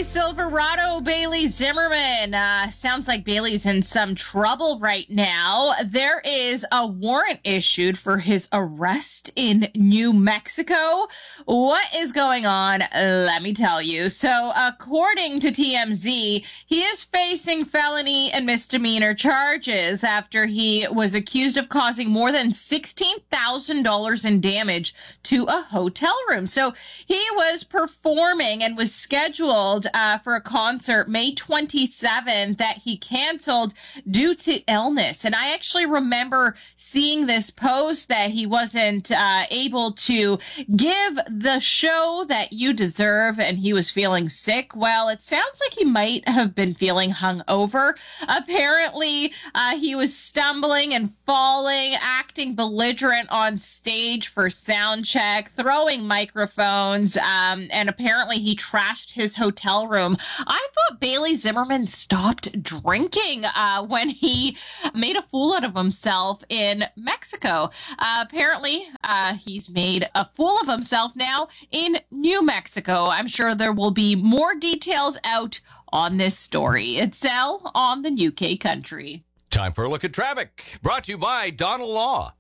Bailey Silverado, Bailey Zimmerman. Sounds like Bailey's in some trouble right now. There is a warrant issued for his arrest in New Mexico. What is going on? Let me tell you. So, according to TMZ, he is facing felony and misdemeanor charges after he was accused of causing more than $16,000 in damage to a hotel room. So, he was performing and was scheduled for a concert May 27th that he canceled due to illness. And I actually remember seeing this post that he wasn't able to give the show that you deserve and he was feeling sick. Well, it sounds like he might have been feeling hungover. Apparently, he was stumbling and falling, acting belligerent on stage for sound check, throwing microphones, and apparently he trashed his hotel room. I thought Bailey Zimmerman stopped drinking when he made a fool out of himself in Mexico. Apparently, he's made a fool of himself now in New Mexico. I'm sure there will be more details out on this story. It's Elle on the UK Country. Time for a look at traffic. Brought to you by Donald Law.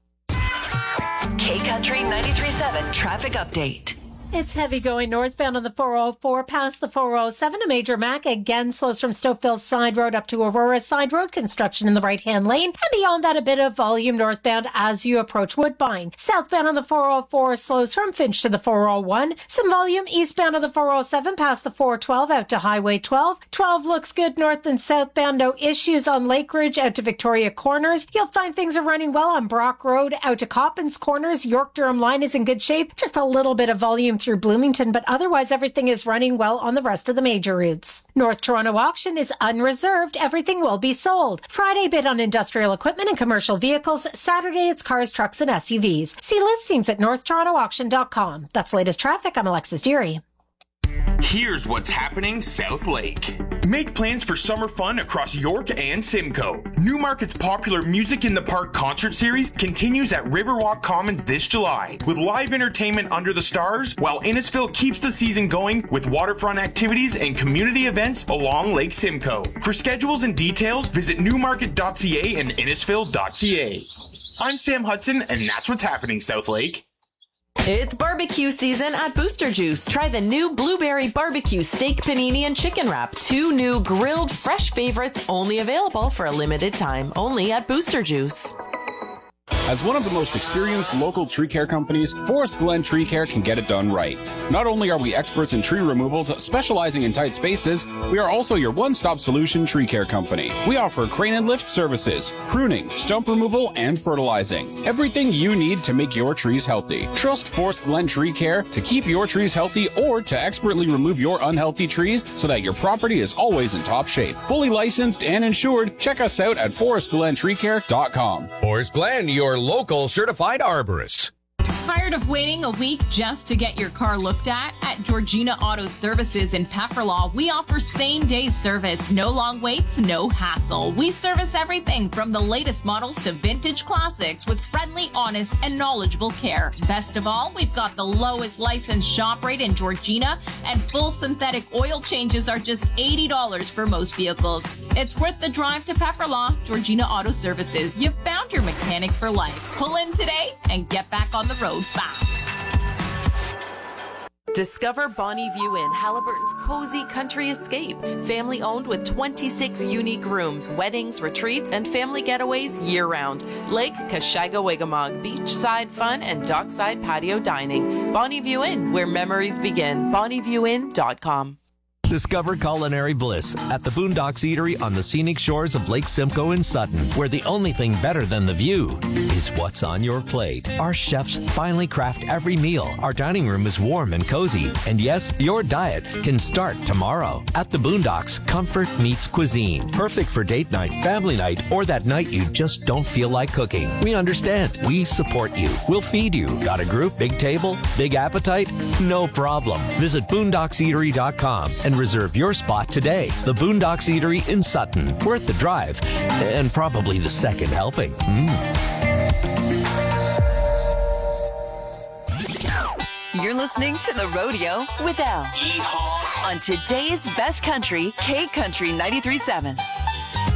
K Country 93.7 traffic update. It's heavy going northbound on the 404 past the 407. A major Mac again slows from Stokeville Side Road up to Aurora Side Road. Construction in the right-hand lane. And beyond that, a bit of volume northbound as you approach Woodbine. Southbound on the 404 slows from Finch to the 401. Some volume eastbound on the 407 past the 412 out to Highway 12. 12 looks good north and southbound. No issues on Lake Ridge out to Victoria Corners. You'll find things are running well on Brock Road out to Coppins Corners. York-Durham line is in good shape. Just a little bit of volume through Bloomington, but otherwise everything is running well on the rest of the major routes. North Toronto auction is unreserved. Everything will be sold. Friday bid on industrial equipment and commercial vehicles. Saturday it's cars, trucks, and SUVs. See listings at northtorontoauction.com. That's latest traffic. I'm Alexis Deary. Here's what's happening South Lake. Make plans for summer fun across York and Simcoe. Newmarket's popular Music in the Park concert series continues at Riverwalk Commons this July with live entertainment under the stars, while Innisfil keeps the season going with waterfront activities and community events along Lake Simcoe. For schedules and details, visit newmarket.ca and innisfil.ca. I'm Sam Hudson, and that's what's happening South Lake. It's barbecue season at Booster Juice. Try the new blueberry barbecue steak panini and chicken wrap. 2 new grilled fresh favorites only available for a limited time. Only at Booster Juice. As one of the most experienced local tree care companies, Forest Glen Tree Care can get it done right. Not only are we experts in tree removals, specializing in tight spaces, we are also your one-stop solution tree care company. We offer crane and lift services, pruning, stump removal, and fertilizing. Everything you need to make your trees healthy. Trust Forest Glen Tree Care to keep your trees healthy or to expertly remove your unhealthy trees so that your property is always in top shape. Fully licensed and insured, check us out at forestglentreecare.com. Forest Glen, your local certified arborist. Tired of waiting a week just to get your car looked at? At Georgina Auto Services in Pefferlaw, we offer same-day service. No long waits, no hassle. We service everything from the latest models to vintage classics with friendly, honest, and knowledgeable care. Best of all, we've got the lowest licensed shop rate in Georgina, and full synthetic oil changes are just $80 for most vehicles. It's worth the drive to Pefferlaw. Georgina Auto Services. You've found your mechanic for life. Pull in today and get back on the road fast. Discover Bonnie View Inn, Halliburton's cozy country escape. Family owned with 26 unique rooms, weddings, retreats, and family getaways year-round. Lake Kashaga-Wigamog, beachside fun, and dockside patio dining. Bonnie View Inn, where memories begin. BonnieViewInn.com. Discover culinary bliss at the Boondocks Eatery on the scenic shores of Lake Simcoe in Sutton, where the only thing better than the view is what's on your plate. Our chefs finely craft every meal. Our dining room is warm and cozy. And yes, your diet can start tomorrow. At the Boondocks, comfort meets cuisine. Perfect for date night, family night, or that night you just don't feel like cooking. We understand. We support you. We'll feed you. Got a group, big table, big appetite? No problem. Visit boondockseatery.com and reserve your spot today. The Boondocks Eatery in Sutton. Worth the drive and probably the second helping. You're listening to The Rodeo with Elle. Yeehaw! on today's best country, K Country 93.7.